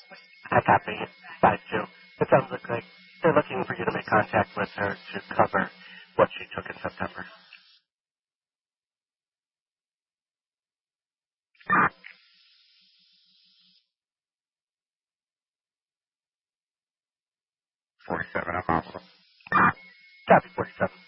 Hi, copy. 5-2. It sounds like they're looking for you to make contact with her to cover what she took in September. Copy 47.